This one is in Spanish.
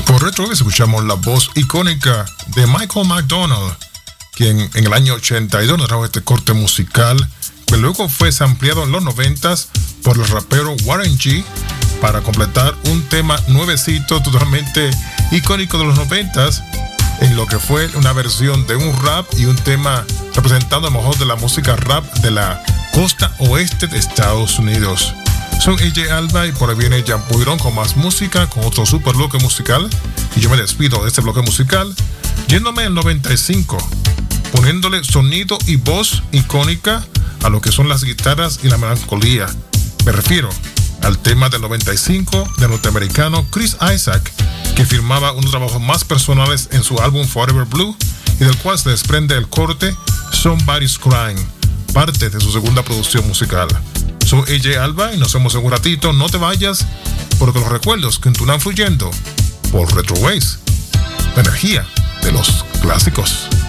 Por Retro escuchamos la voz icónica de Michael McDonald, quien en el año 82 nos trajo este corte musical, que luego fue ampliado en los 90s por el rapero Warren G para completar un tema nuevecito totalmente icónico de los 90s, en lo que fue una versión de un rap y un tema representando a lo mejor de la música rap de la costa oeste de Estados Unidos. Soy AJ Alba y por ahí viene Jan Puirón con más música, con otro super bloque musical. Y yo me despido de este bloque musical yéndome al 95, poniéndole sonido y voz icónica a lo que son las guitarras y la melancolía. Me refiero al tema del 95 del norteamericano Chris Isaak, que firmaba unos trabajos más personales en su álbum Forever Blue y del cual se desprende el corte Somebody's Crying, parte de su segunda producción musical. Soy AJ Alba y nos vemos en un ratito. No te vayas, porque los recuerdos continúan fluyendo por Retro Waves, la energía de los clásicos.